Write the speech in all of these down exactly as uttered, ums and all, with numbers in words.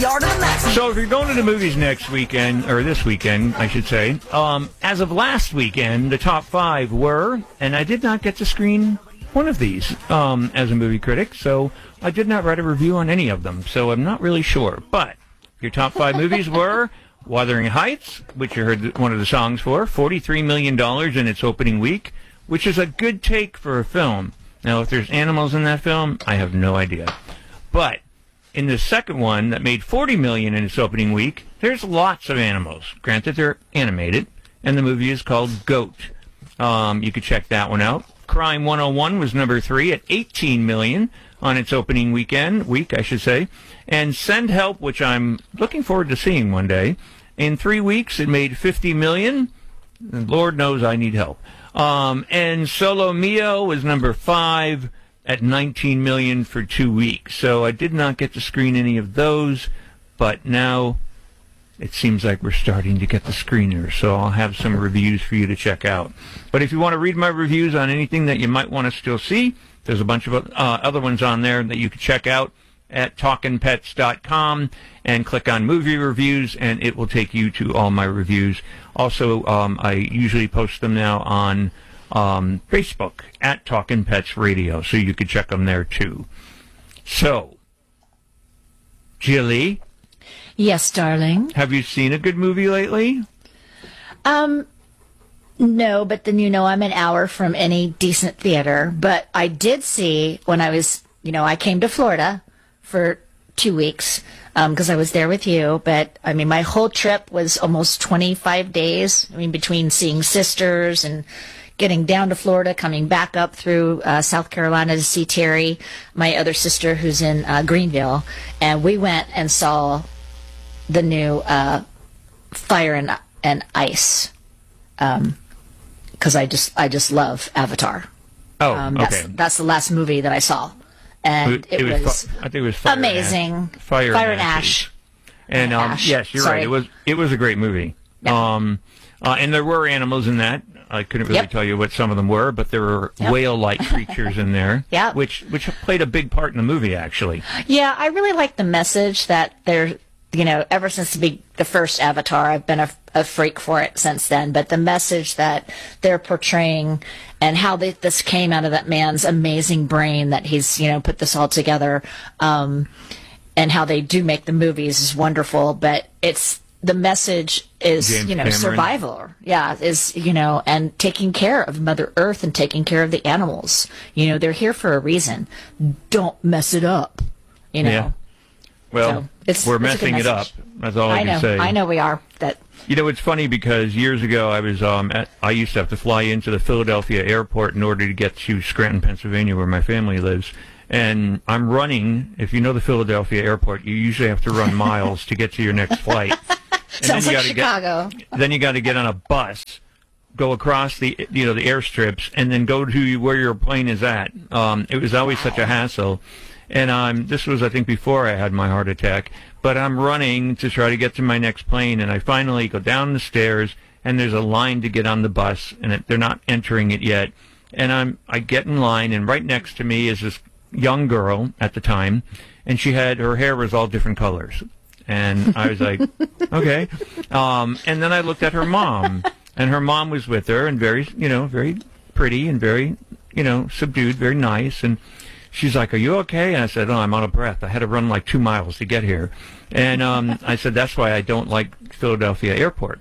yard of the max. So if you're going to the movies next weekend, or this weekend, I should say, um, as of last weekend, the top five were, and I did not get to screen one of these um, as a movie critic, so I did not write a review on any of them, so I'm not really sure. But your top five movies were Wuthering Heights, which you heard one of the songs for, forty-three million dollars in its opening week, which is a good take for a film. Now, if there's animals in that film, I have no idea. But in the second one that made forty million dollars in its opening week, there's lots of animals. Granted, they're animated, and the movie is called Goat. Um, you could check that one out. Crime one oh one was number three at eighteen million dollars on its opening weekend, week, I should say. And Send Help, which I'm looking forward to seeing one day. In three weeks, it made fifty million dollars. And Lord knows I need help. Um, and Solo Mio was number five at nineteen million dollars for two weeks. So I did not get to screen any of those, but now it seems like we're starting to get the screeners, so I'll have some reviews for you to check out. But if you want to read my reviews on anything that you might want to still see, there's a bunch of uh, other ones on there that you can check out at talkin pets dot com and click on movie reviews, and it will take you to all my reviews. Also, um, I usually post them now on um, Facebook at Talkin' Pets Radio, so you can check them there too. So, Jilly? Yes, darling. Have you seen a good movie lately? Um, no, but then you know I'm an hour from any decent theater. But I did see when I was, you know, I came to Florida for two weeks because um, I was there with you. But, I mean, my whole trip was almost twenty-five days. I mean, between seeing sisters and getting down to Florida, coming back up through uh, South Carolina to see Terry, my other sister who's in uh, Greenville. And we went and saw the new uh, Fire and, and Ice, um, because I just I just love Avatar. Oh, um, okay. That's, that's the last movie that I saw, and it, it was, was, I think it was Fire amazing. And Ash. Fire, Fire and and Ash. Ash. And um, Ash. yes, you're Sorry. right. It was it was a great movie. Yep. Um, uh, and there were animals in that. I couldn't really Yep. tell you what some of them were, but there were Yep. whale-like creatures in there, Yep. which which played a big part in the movie, actually. Yeah, I really like the message that they're, you know, ever since the, big, the first Avatar, I've been a, a freak for it since then, but the message that they're portraying and how they, this came out of that man's amazing brain that he's, you know, put this all together, um, and how they do make the movies is wonderful, but it's, the message is, James you know, Cameron. survival. Yeah, is, you know, and taking care of Mother Earth and taking care of the animals. You know, they're here for a reason. Don't mess it up, you know. Yeah. Well, So, it's- we're it's a good messing it up. message. That's all I, I can know, say. I know we are. That You know, it's funny because years ago I was um at, I used to have to fly into the Philadelphia airport in order to get to Scranton, Pennsylvania, where my family lives. And I'm running. If you know the Philadelphia airport, you usually have to run miles to get to your next flight. And sounds then you like gotta Chicago. Get, then you got to get on a bus, go across the you know the airstrips, and then go to where your plane is at. Um, it was always such a hassle. And um, this was, I think, before I had my heart attack. But I'm running to try to get to my next plane, and I finally go down the stairs, and there's a line to get on the bus, and it, they're not entering it yet. And I'm I get in line, and right next to me is this young girl at the time, and she had her hair was all different colors. And I was like, okay. Um, and then I looked at her mom, and her mom was with her, and very, you know, very pretty and very, you know, subdued, very nice. And she's like, are you okay? And I said, oh, I'm out of breath. I had to run like two miles to get here. And um, I said, that's why I don't like Philadelphia Airport.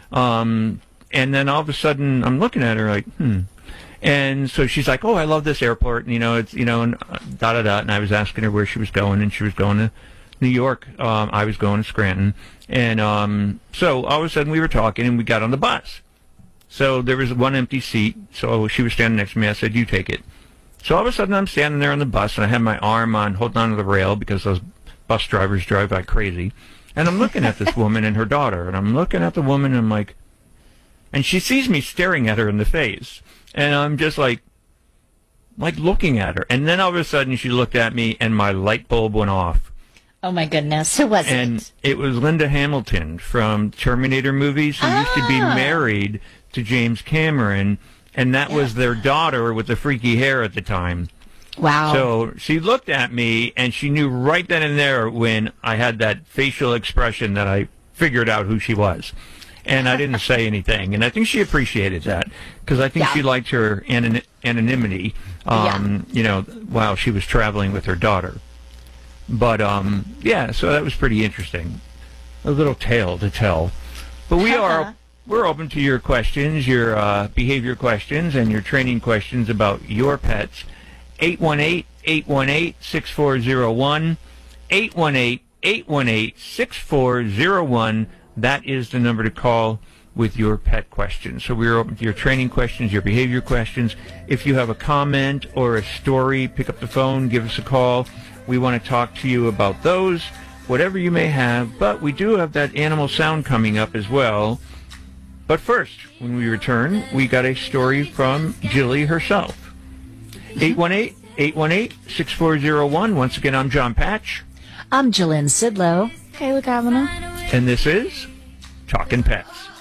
Um, and then all of a sudden, I'm looking at her like, hmm. And so she's like, oh, I love this airport. And, you know, it's, you know, and uh, da-da-da. And I was asking her where she was going, and she was going to New York. Um, I was going to Scranton. And um, so all of a sudden we were talking, and we got on the bus. So there was one empty seat. So she was standing next to me. I said, you take it. So all of a sudden I'm standing there on the bus, and I have my arm on, holding onto the rail because those bus drivers drive like crazy. And I'm looking at this woman and her daughter, and I'm looking at the woman, and I'm like, and she sees me staring at her in the face. And I'm just like, like looking at her. And then all of a sudden she looked at me, and my light bulb went off. Oh my goodness, who was and it? it was Linda Hamilton from Terminator movies, who ah. used to be married to James Cameron, and that yeah. was their daughter with the freaky hair at the time. Wow. So she looked at me, and she knew right then and there when I had that facial expression that I figured out who she was. And I didn't say anything. And I think she appreciated that because I think Yeah. she liked her anon- anonymity, um, you know, while she was traveling with her daughter. But, um, yeah, so that was pretty interesting. A little tale to tell. But we are... We're open to your questions, your uh, behavior questions, and your training questions about your pets. eight one eight, eight one eight, six four zero one. eight one eight, eight one eight, six four zero one. That is the number to call with your pet questions. So we're open to your training questions, your behavior questions. If you have a comment or a story, pick up the phone, give us a call. We want to talk to you about those, whatever you may have. But we do have that animal sound coming up as well. But first, when we return, we got a story from Jilly herself. eight one eight, eight one eight, six four zero one. Once again, I'm John Patch. I'm Jillian Sidlow. Kayla Kavanaugh. And this is Talkin' Pets.